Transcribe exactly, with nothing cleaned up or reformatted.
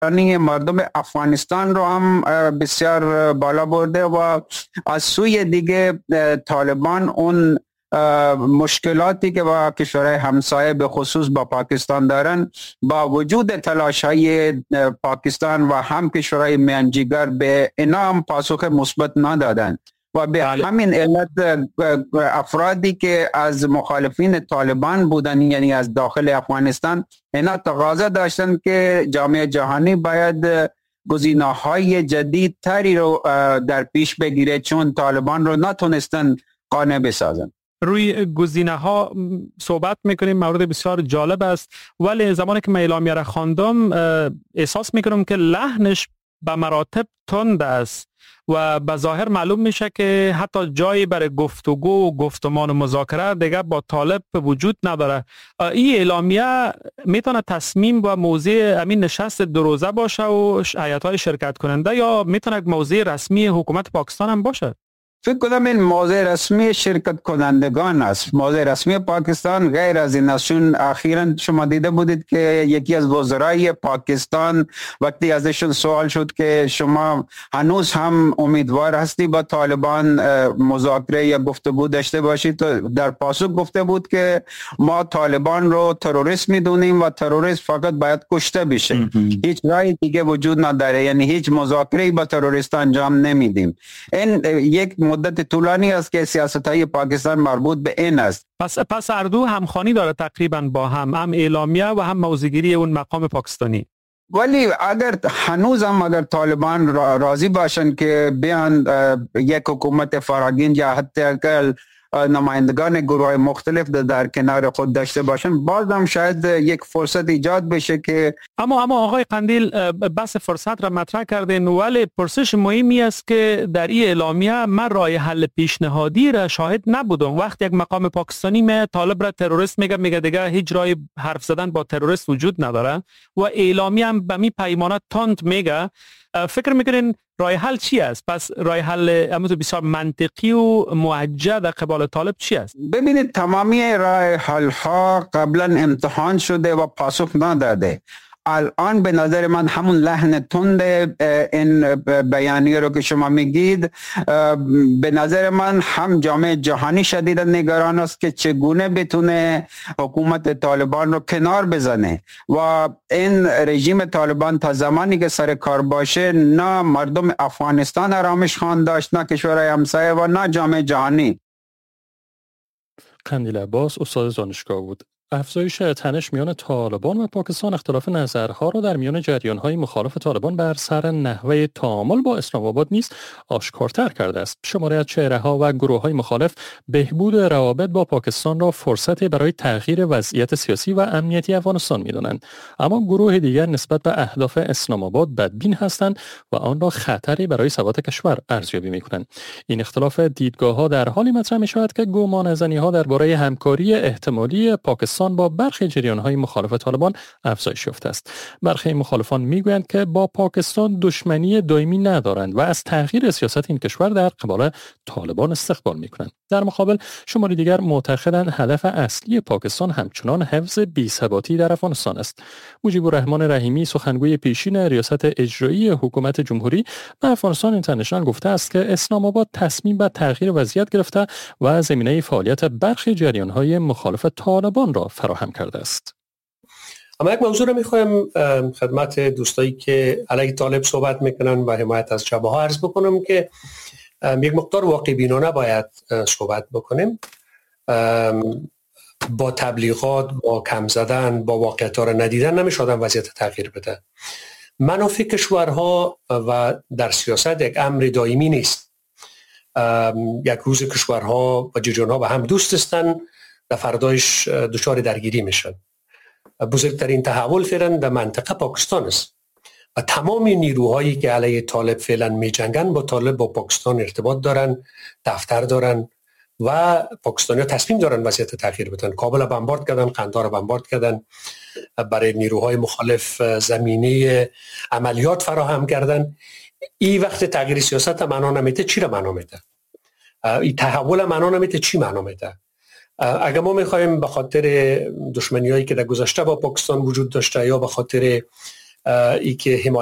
مردم افغانستان رو هم بسیار بالا برده و از سوی دیگه طالبان اون مشکلاتی که با کشورهای همسایه به خصوص با پاکستان دارن، با وجود تلاش‌های پاکستان و هم کشورهای میانجیگر به اینا هم پاسخ مثبت ندادن و به همین علت افرادی که از مخالفین طالبان بودن، یعنی از داخل افغانستان، اینا تقاضا داشتن که جامعه جهانی باید گزینه‌های جدید تری رو در پیش بگیره، چون طالبان رو نتونستن قانع بسازن. روی گزینه ها صحبت میکنیم، مورد بسیار جالب است، ولی زمانی که من اعلامیه را خواندم احساس میکنم که لحنش به مراتب تند است و به ظاهر معلوم میشه که حتی جایی برای گفتگو و گفتمان و مذاکره دیگه با طالب وجود نداره. این اعلامیه میتونه تصمیم و موضوع همین نشست دو روزه باشه و هیئت‌های شرکت کننده، یا میتونه موضوع رسمی حکومت پاکستان هم باشه؟ فکر کنم این موضوع رسمی شرکت کنندگان است. موضوع رسمی پاکستان غیر از این است، چون اخیراً شما دیده بودید که یکی از وزرای پاکستان وقتی ازشون سوال شد که شما هنوز هم امیدوار هستی با طالبان مذاکره یا گفتگو داشته باشید، تو در پاسخ گفته بود که ما طالبان رو تروریست میدونیم و تروریست فقط باید کشته بشه، هیچ راهی دیگه وجود نداره، یعنی هیچ مذاکره‌ای با تروریست انجام نمیدیم. این یک مدت طولانی است که سیاست‌های پاکستان مربوط به این است. پس پس اردو همخوانی داره تقریبا با هم، هم اعلامیه و هم موضوعگیری اون مقام پاکستانی. ولی اگر هنوز هم اگر طالبان راضی باشن که بیان یک حکومت فراگیر یا حتی اگر نمایندگان گروه مختلف در کنار خود داشته باشن، باز هم شاید یک فرصت ایجاد بشه که اما اما آقای قندیل بس فرصت را مطرح کردین، ولی پرسش مهمی است که در این اعلامیه من راه حل پیشنهادی را شاهد نبودم. وقتی یک مقام پاکستانی می طالب را تروریست میگه میگه دیگه هیچ راه حرف زدن با تروریست وجود نداره و اعلامیه هم به می پیمانه تند میگه، فکر میکنین راه حل چی است؟ پس راه حل امروز بسیار منطقی و موجه در قبال طالب چی است؟ ببینید تمامی راه حل ها قبلا امتحان شده و پاسخ نداده. الان به نظر من همون لحن تند این بیانیه رو که شما میگید، به نظر من هم جامعه جهانی شدیدا نگران است که چگونه بتونه حکومت طالبان رو کنار بزنه و این رژیم طالبان تا زمانی که سر کار باشه نه مردم افغانستان آرامش خواهند داشت، نه کشورهای همسایه و نه جامعه جهانی. قندیل عباس استاد دانشگاه بود. افزایش تنش میان طالبان و پاکستان اختلاف نظرها را در میان جریان‌های مخالف طالبان بر سر نحوه تعامل با اسلام آباد نیز آشکارتر کرده است. شماری از چهره‌ها و گروه‌های مخالف بهبود روابط با پاکستان را فرصتی برای تغییر وضعیت سیاسی و امنیتی افغانستان می‌دانند، اما گروه دیگر نسبت به اهداف اسلام آباد بدبین هستند و آن را خطری برای ثبات کشور ارزیابی می‌کنند. این اختلاف دیدگاه‌ها در حالی مطرح می‌شود که گمانه‌زنی‌ها درباره همکاری احتمالی پاکستان با برخی جریان‌های مخالف طالبان افزایش یافته است. برخی مخالفان میگویند که با پاکستان دشمنی دائمی ندارند و از تغییر سیاست این کشور در قبال طالبان استقبال می‌کنند. در مقابل شماری دیگر معتقدند هدف اصلی پاکستان همچنان حفظ بی‌ثباتی در افغانستان است. مجیب الرحمن رحیمی سخنگوی پیشین ریاست اجرایی حکومت جمهوری به افغانستان اینترنشنال گفته است که اسلام آباد تصمیم به تغییر وضعیت گرفته و زمینه فعالیت برخی جریان‌های مخالف طالبان را فراهم کرده است. اما یک موضوع رو میخوایم خدمت دوستایی که علیه طالب صحبت میکنن و حمایت از جبهه ها عرض بکنم که یک مقدار واقع بینانه باید صحبت بکنیم. با تبلیغات، با کم زدن، با واقعیت ها رو ندیدن نمیشه آدم وضعیت تغییر بده. منافع کشورها و در سیاست یک امر دائمی نیست. یک روز کشورها و جریان‌ها با هم دوست هستن، در فردایش دچار درگیری میشن. بزرگترین تحول فعلا در منطقه پاکستان است و تمام نیروهایی که علیه طالب فعلا می جنگن با طالب با پاکستان ارتباط دارن، دفتر دارن و پاکستانی‌ها تصمیم دارن وضعیت تغییر بدن. کابل بمبارد کردن، قندهار بمبارد کردن، برای نیروهای مخالف زمینه عملیات فراهم کردن. این وقت تغییر سیاست معنا نمیده، چی را معنا میده؟ این تحول معنا نمیده، چی معنا میده؟ اگر ما میخوایم به خاطر دشمنیایی که در گذشته با پاکستان وجود داشته یا به خاطر ای که